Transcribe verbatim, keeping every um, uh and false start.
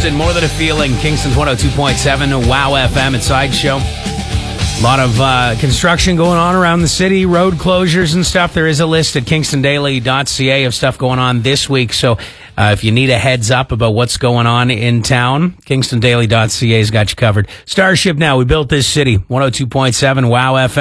Kingston, More Than a Feeling. Kingston's one oh two point seven, Wow F M and Sideshow. A lot of uh, construction going on around the city, road closures and stuff. There is a list at kingston daily dot c a of stuff going on this week. So uh, if you need a heads up about what's going on in town, kingston daily dot c a has got you covered. Starship Now, we built this city. one oh two point seven, Wow F M.